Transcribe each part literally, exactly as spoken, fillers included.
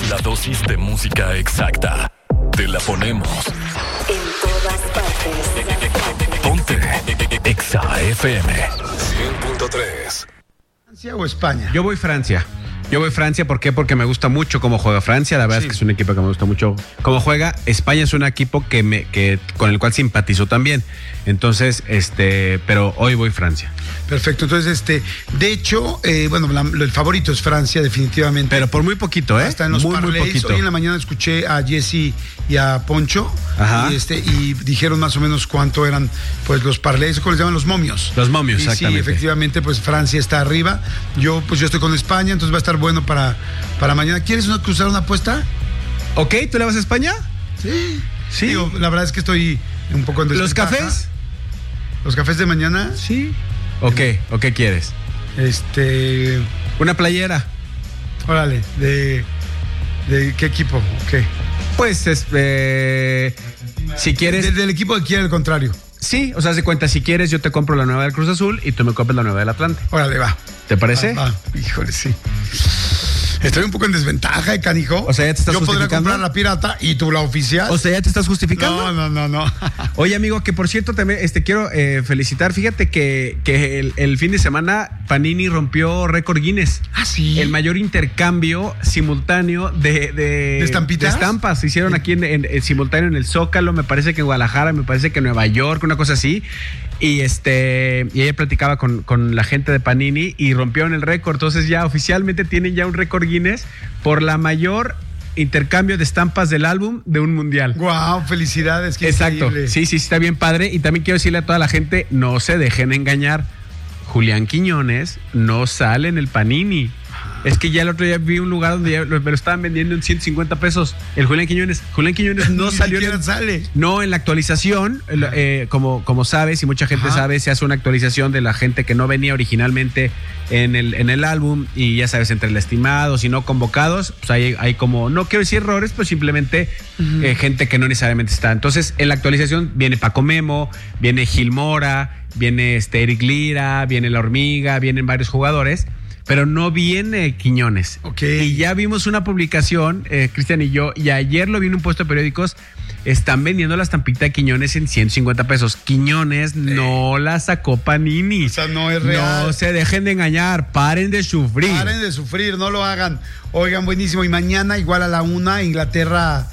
La dosis de música exacta. Te la ponemos. En todas partes. Ponte Exa F M cien punto tres. ¿Francia o España? Yo voy Francia. Yo voy Francia, ¿por qué? Porque me gusta mucho cómo juega Francia. La verdad sí. es que es un equipo que me gusta mucho cómo juega. España es un equipo que me, que, con el cual simpatizo también. Entonces, este, pero hoy voy Francia. Perfecto, entonces, este, de hecho, eh, bueno, la, el favorito es Francia, definitivamente. Pero por muy poquito, ¿eh? Hasta en los muy, parlays. muy poquito. Hoy en la mañana escuché a Jesse y a Poncho. Ajá. Y, este, y dijeron más o menos cuánto eran, pues, los parlays, ¿cómo les llaman? Los momios. Los momios, y exactamente. Sí, efectivamente, pues, Francia está arriba. Yo, pues, yo estoy con España, entonces va a estar bueno para, para mañana. ¿Quieres una, cruzar una apuesta? Ok, ¿tú le vas a España? Sí. Sí. Digo, la verdad es que estoy un poco en desventaja. ¿Los cafés? ¿Los cafés de mañana? Sí. ¿O qué? ¿O qué quieres? Este... Una playera. Órale, ¿de, de qué equipo? ¿Qué? Pues, es, eh, si quieres... De, del equipo que quiere el contrario. Sí, o sea, haz de cuenta, si quieres yo te compro la nueva del Cruz Azul y tú me compras la nueva del Atlante. Órale, va. ¿Te parece? Va, va. Híjole, sí. Estoy un poco en desventaja, ¿eh, canijo? O sea, ya te estás Yo podría justificando. comprar la pirata y tú la oficial. O sea, ¿ya te estás justificando? No, no, no, no. Oye, amigo, que por cierto también este, quiero eh, felicitar. Fíjate que, que el, el fin de semana Panini rompió récord Guinness. Ah, sí. El mayor intercambio simultáneo de, de, ¿De estampitas? de estampas. Se hicieron aquí en, en, en simultáneo en el Zócalo, me parece que en Guadalajara, me parece que en Nueva York, una cosa así. Y este y ella platicaba con, con la gente de Panini y rompieron el récord. Entonces ya oficialmente tienen ya un récord Guinness por la mayor intercambio de estampas del álbum de un mundial. Guau, felicidades. Qué Exacto. increíble. Sí, sí, está bien padre. Y también quiero decirle a toda la gente, no se dejen engañar. Julián Quiñones no sale en el Panini. Es que ya el otro día vi un lugar donde ya lo, me lo estaban vendiendo en ciento cincuenta pesos. El Julián Quiñones. Julián Quiñones no salió. Ni En el, sale. No, en la actualización, eh, como, como sabes y mucha gente Ajá. sabe, se hace una actualización de la gente que no venía originalmente en el, en el álbum. Y ya sabes, entre el estimados y no convocados, pues hay, hay como, no quiero decir errores, pero simplemente uh-huh. eh, gente que no necesariamente está. Entonces, en la actualización viene Paco Memo, viene Gil Mora, viene este Eric Lira, viene La Hormiga, vienen varios jugadores. Pero no viene Quiñones. Okay. Y ya vimos una publicación, eh, Cristian y yo, y ayer lo vi en un puesto de periódicos, están vendiendo la estampita de Quiñones en ciento cincuenta pesos. Quiñones eh. no la sacó Panini. O sea, no es real. No se dejen de engañar, paren de sufrir. Paren de sufrir, no lo hagan. Oigan, buenísimo. Y mañana, igual a la una, Inglaterra...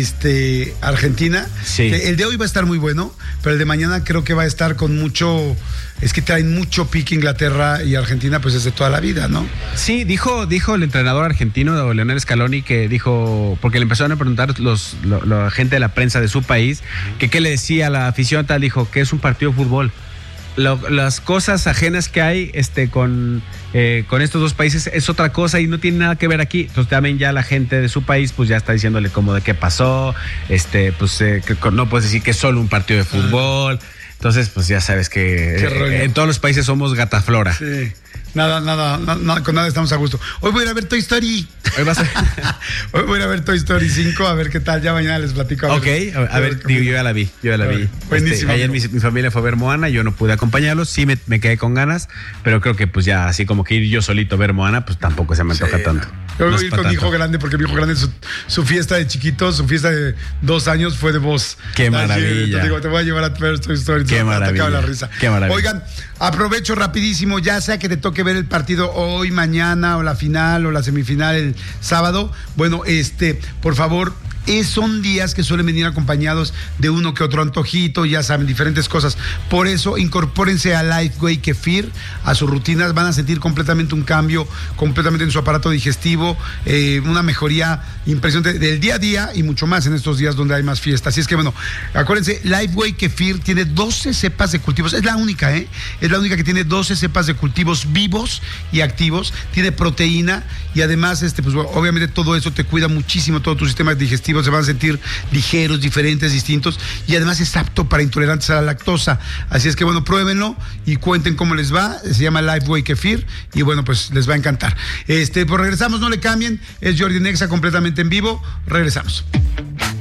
Este, Argentina. Sí. El de hoy va a estar muy bueno, pero el de mañana creo que va a estar con mucho, es que traen mucho pique Inglaterra y Argentina, pues desde toda la vida, ¿no? Sí, dijo, dijo el entrenador argentino, Leonel Scaloni, que dijo, porque le empezaron a preguntar los, lo, la gente de la prensa de su país, que qué le decía a la afición, tal, dijo que es un partido de fútbol. Lo, las cosas ajenas que hay este, con, eh, con estos dos países es otra cosa y no tiene nada que ver aquí. Entonces también ya la gente de su país pues ya está diciéndole como de qué pasó, este, pues eh, que no puedes decir que es solo un partido de fútbol. Entonces pues ya sabes que eh, en todos los países somos gataflora. Sí. Nada, nada, nada, con nada estamos a gusto. Hoy voy a ir a ver Toy Story. Hoy vas a... Hoy voy a ir a ver Toy Story cinco, a ver qué tal. Ya mañana les platico. A ver, ok, a, a, a ver, ver digo, yo ya la vi, yo ya la vi. Buenísimo. Este, ayer mi, mi familia fue a ver Moana, yo no pude acompañarlos, sí me, me quedé con ganas, pero creo que pues ya así como que ir yo solito a ver Moana, pues tampoco se me antoja sí, tanto. Yo voy no a ir con mi hijo grande, porque mi hijo grande, su, su fiesta de chiquito, su fiesta de dos años fue de voz. Qué maravilla. Te digo, te voy a llevar a ver Toy Story. Qué maravilla. La risa. Qué maravilla. Oigan, aprovecho rapidísimo, ya sea que te toque ver el partido hoy, mañana, o la final, o la semifinal el sábado. Bueno, este, por favor, es, son días que suelen venir acompañados de uno que otro antojito, ya saben, diferentes cosas. Por eso, incorpórense a Lifeway Kefir, a sus rutinas, van a sentir completamente un cambio, completamente en su aparato digestivo, eh, una mejoría impresionante del día a día y mucho más en estos días donde hay más fiestas. Así es que, bueno, acuérdense, Lifeway Kefir tiene doce cepas de cultivos, es la única, ¿eh? Es la única que tiene doce cepas de cultivos vivos y activos, tiene proteína y además, este, pues, obviamente todo eso te cuida muchísimo todo tu sistema digestivo, se van a sentir ligeros, diferentes, distintos y además es apto para intolerantes a la lactosa. Así es que bueno, pruébenlo y cuenten cómo les va. Se llama Lifeway Kefir y bueno, pues les va a encantar. Este, pues regresamos, no le cambien. Es Jordi Nexa completamente en vivo. Regresamos.